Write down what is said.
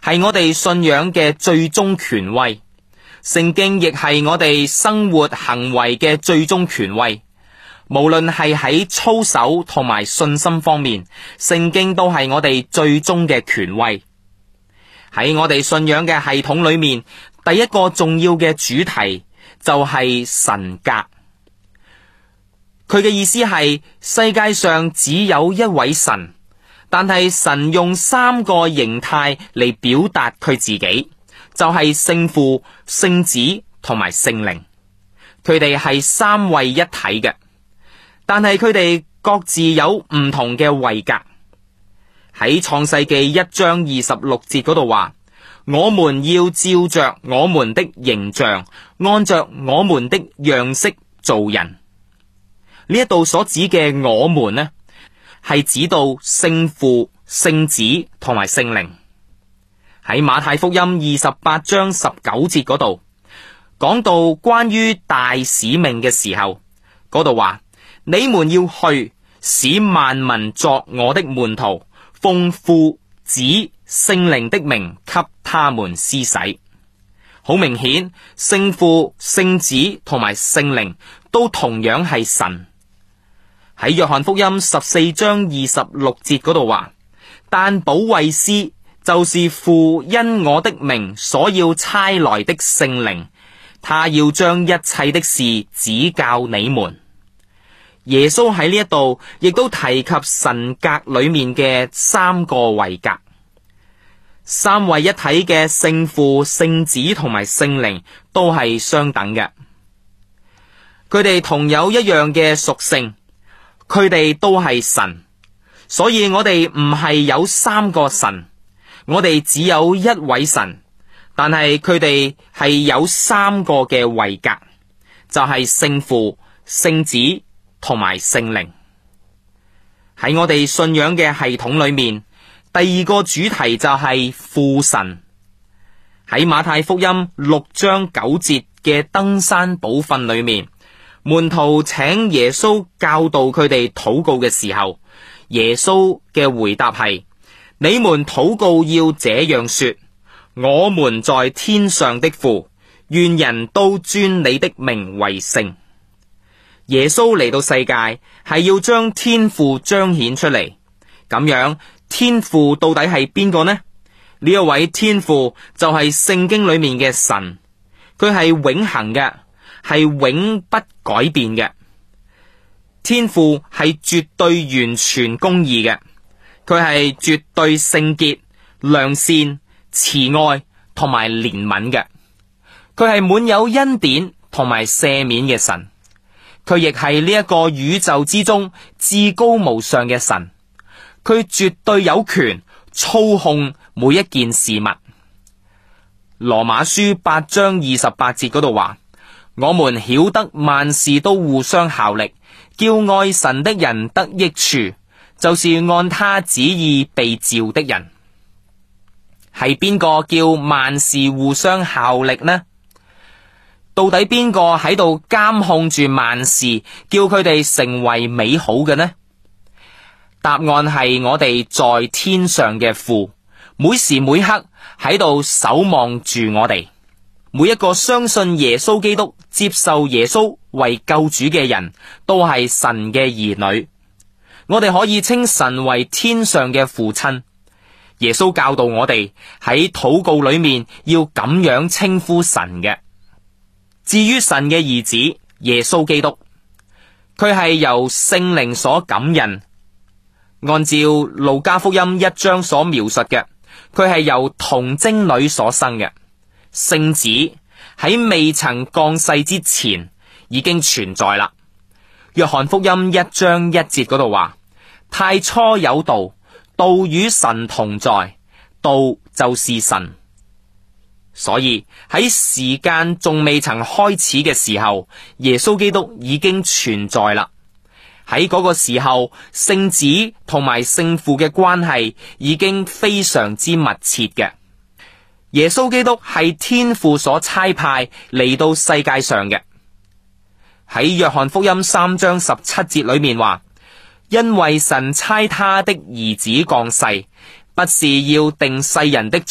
係我哋信仰嘅最終權威。聖經亦係我哋生活行為嘅最終權威。無論係喺操守同埋信心方面，聖經都係我哋最終嘅權威。喺我哋信仰嘅系統裏面，第一個重要嘅主題就係神格。佢嘅意思係世界上只有一位神，但係神用三個形態嚟表達佢自己，就係聖父、聖子同埋聖靈。佢哋係三位一體嘅，但係佢哋各自有唔同嘅位格。喺創世記1章26節嗰度話，我們要照着我們的形象，按着我們的樣式造人。呢一度所指嘅我們呢，係指到聖父、聖子同埋聖靈。喺馬太福音28章19節嗰度講到關於大使命嘅時候，嗰度話，你們要去，使萬民作我的門徒，奉父子聖靈的名給他們施洗。好明顯，聖父、聖子同埋聖靈都同樣係神。喺約翰福音14章26節嗰度話，但保惠師就是父因我的名所要差來的聖靈，他要將一切的事指教你們。耶穌喺呢一度亦都提及神格裏面嘅三個位格，三位一體嘅聖父、聖子同埋聖靈都係相等嘅，佢哋同有一樣嘅屬性，佢哋都係神，所以我哋唔係有三個神，我哋只有一位神，但係佢哋係有三個嘅位格，就係聖父、聖子同埋聖靈。喺我哋信仰嘅系統裏面，第二個主題就係父神。喺馬太福音6章9節嘅登山寶訓裏面，門徒請耶穌教導佢哋禱告嘅時候，耶穌嘅回答係：你們禱告要這樣說，我們在天上的父，願人都尊你的名為聖。耶穌嚟到世界係要將天父彰顯出嚟，咁樣天父到底係邊個呢？呢一位天父就係聖經裏面嘅神，佢係永恆嘅，係永不改變嘅。天父係絕對完全公義嘅，佢係絕對聖潔、良善、慈愛同埋憐憫嘅，佢係滿有恩典同埋赦免嘅神。佢亦係呢一個宇宙之中至高無上嘅神，佢絕對有權操控每一件事物。羅馬書8章28節嗰度話，我們曉得萬事都互相效力，叫愛神的人得益處，就是按他旨意被召的人。係邊個叫萬事互相效力呢？到底邊個喺度監控住萬事，叫佢哋成為美好嘅呢？答案係我哋在天上嘅父，每時每刻喺度守望住我哋。每一個相信耶穌基督、接受耶穌為救主嘅人，都係神嘅兒女。我哋可以稱神為天上嘅父親。耶穌教導我哋喺禱告裏面要咁樣稱呼神嘅。至於神嘅兒子耶穌基督，佢係由聖靈所感孕，按照路加福音1章所描述嘅，佢係由童貞女所生嘅。聖子喺未曾降世之前已經存在啦。約翰福音1章1節嗰度話，太初有道，道與神同在，道就是神。所以喺時間仲未曾開始嘅時候，耶穌基督已經存在啦。喺嗰個時候，聖子同埋聖父嘅關係已經非常之密切嘅。耶穌基督係天父所差派嚟到世界上嘅。喺約翰福音3章17節裏面話，因為神差他的兒子降世，不是要定世人的